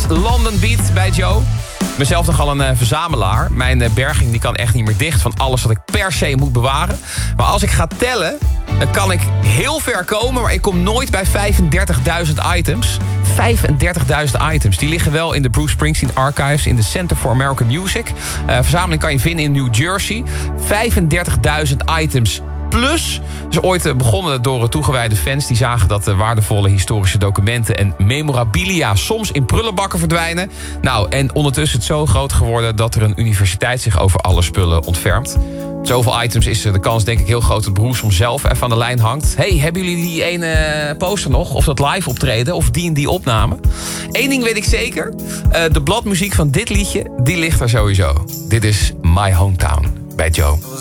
London Beat bij Joe. Ik ben zelf nogal een verzamelaar. Mijn berging die kan echt niet meer dicht van alles wat ik per se moet bewaren. Maar als ik ga tellen, dan kan ik heel ver komen, maar ik kom nooit bij 35.000 items. 35.000 items. Die liggen wel in de Bruce Springsteen Archives in de Center for American Music. Verzameling kan je vinden in New Jersey. 35.000 items plus. Is ooit begonnen door toegewijde fans die zagen dat waardevolle historische documenten en memorabilia soms in prullenbakken verdwijnen. Nou, en ondertussen is het zo groot geworden dat er een universiteit zich over alle spullen ontfermt. Zoveel items is de kans denk ik heel groot dat Bruce soms zelf even aan de lijn hangt. Hey, hebben jullie die ene poster nog? Of dat live optreden? Of die en die opname? Eén ding weet ik zeker. De bladmuziek van dit liedje, die ligt er sowieso. Dit is My Hometown bij Joe.